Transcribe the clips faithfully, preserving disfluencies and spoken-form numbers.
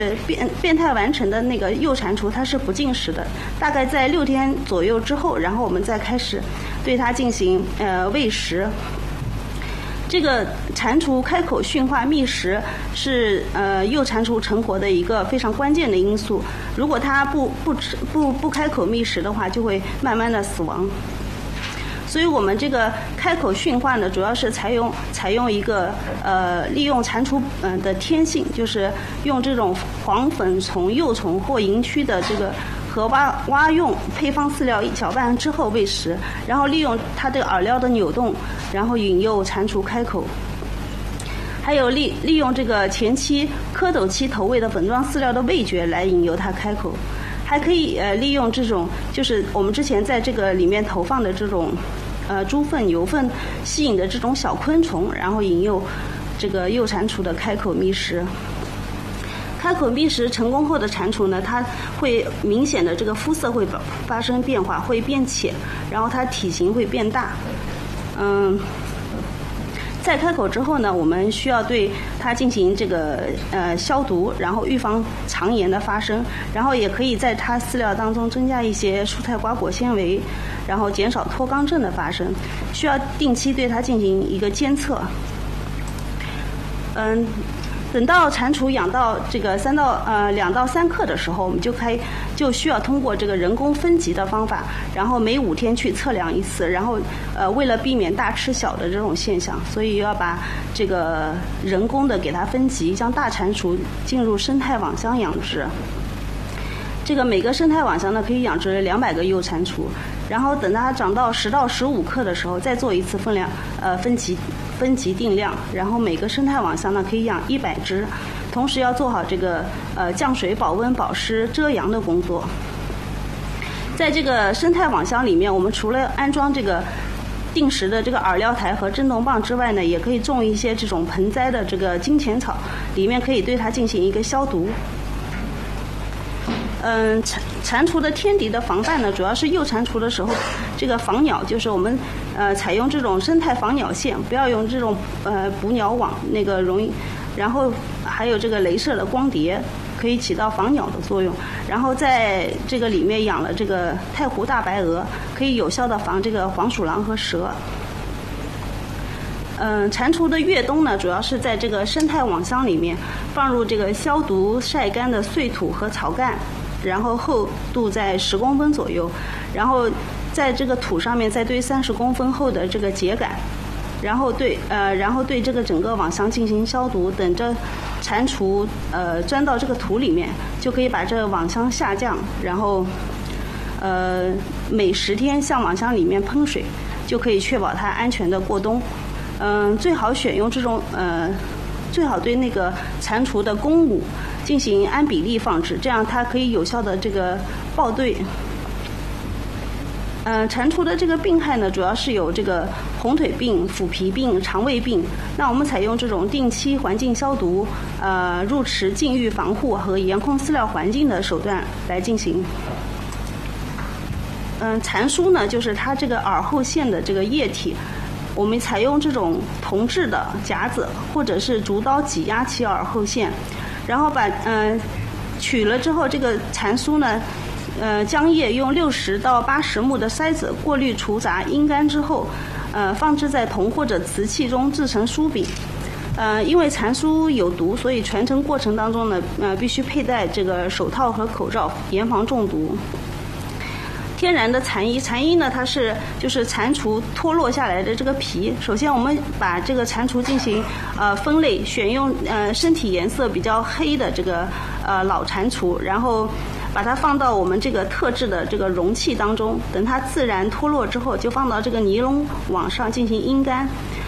变变态完成的那个幼蟾蜍，它是不进食的，大概在六天左右之后，然后我们再开始对它进行呃喂食。这个蟾蜍开口驯化觅食是呃幼蟾蜍成活的一个非常关键的因素。如果它不不吃不不开口觅食的话，就会慢慢的死亡。所以我们这个开口驯化呢，主要是采用采用一个呃利用蟾蜍嗯、呃、的天性，就是用这种黄粉虫、幼虫或蝇蛆的这个和蛙蛙用配方饲料搅拌之后喂食，然后利用它这个饵料的扭动，然后引诱蟾蜍开口。还有利利用这个前期蝌蚪期投喂的粉状饲料的味觉来引诱它开口。还可以呃利用这种就是我们之前在这个里面投放的这种呃猪粪、牛粪吸引的这种小昆虫，然后引诱这个幼蟾蜍的开口觅食。开口觅食成功后的蟾蜍呢，它会明显的这个肤色会发生变化，会变浅，然后它体型会变大。嗯。在开口之后呢，我们需要对它进行这个呃消毒，然后预防肠炎的发生，然后也可以在它饲料当中增加一些蔬菜瓜果纤维，然后减少脱肛症的发生。需要定期对它进行一个监测。嗯。等到蟾蜍养到这个三到呃两到三克的时候，我们就开就需要通过这个人工分级的方法，然后每五天去测量一次，然后呃为了避免大吃小的这种现象，所以要把这个人工的给它分级，将大蟾蜍进入生态网箱养殖。这个每个生态网箱呢可以养殖两百个幼蟾蜍，然后等它长到十到十五克的时候，再做一次分量呃分级。分级定量，然后每个生态网箱呢可以养一百只，同时要做好这个呃降水、保温、保湿、遮阳的工作。在这个生态网箱里面，我们除了安装这个定时的这个饵料台和震动棒之外呢，也可以种一些这种盆栽的这个金钱草，里面可以对它进行一个消毒。嗯，蟾蟾蜍的天敌的防范呢，主要是幼蟾蜍的时候，这个防鸟就是我们呃采用这种生态防鸟线，不要用这种呃捕鸟网，那个容易，然后还有这个镭射的光碟，可以起到防鸟的作用。然后在这个里面养了这个太湖大白鹅，可以有效的防这个黄鼠狼和蛇。嗯，蟾蜍的越冬呢，主要是在这个生态网箱里面放入这个消毒晒干的碎土和草干。然后厚度在十公分左右，然后在这个土上面再堆三十公分厚的这个秸秆，然后对呃然后对这个整个网箱进行消毒，等着蟾蜍呃钻到这个土里面，就可以把这个网箱下降，然后呃每十天向网箱里面喷水，就可以确保它安全的过冬。嗯、呃，最好选用这种呃。最好对那个蟾蜍的公母进行按比例放置，这样它可以有效的这个抱对。呃，蟾蜍的这个病害呢，主要是有这个红腿病、腐皮病、肠胃病。那我们采用这种定期环境消毒、呃入池禁欲防护和严控饲料环境的手段来进行。嗯、呃，蟾酥呢，就是它这个饵后腺的这个液体。我们采用这种铜制的夹子，或者是竹刀挤压其饵后腺，然后把嗯、呃、取了之后，这个蟾酥呢，呃浆液用六十到八十目的筛子过滤除杂阴干之后，呃放置在铜或者瓷器中制成酥饼。呃，因为蟾酥有毒，所以传承过程当中呢，呃必须佩戴这个手套和口罩，严防中毒。天然的蚕衣，蚕衣呢，它是就是蟾蜍脱落下来的这个皮。首先，我们把这个蟾蜍进行呃分类，选用呃身体颜色比较黑的这个呃老蟾蜍，然后把它放到我们这个特制的这个容器当中，等它自然脱落之后，就放到这个尼龙网上进行阴干。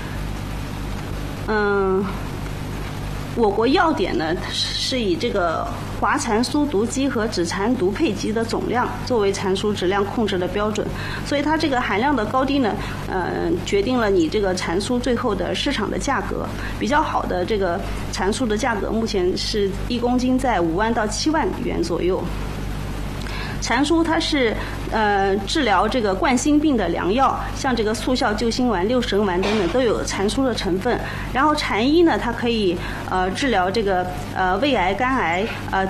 嗯。我国药典呢是以这个华蟾酥毒基和紫蟾毒配基的总量作为蟾酥质量控制的标准，所以它这个含量的高低呢，呃，决定了你这个蟾酥最后的市场的价格。比较好的这个蟾酥的价格目前是一公斤在五万到七万元左右。蟾酥它是呃治疗这个冠心病的良药，像这个速效救心丸、六神丸等等都有蟾酥的成分。然后蟾衣呢，它可以呃治疗这个呃胃癌、肝癌、呃